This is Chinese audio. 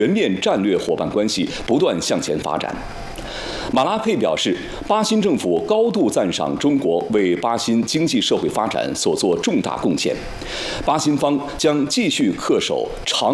全面战略伙伴关系不断向前发展。马拉佩表示，巴新政府高度赞赏中国为巴新经济社会发展所做重大贡献，巴新方将继续恪守长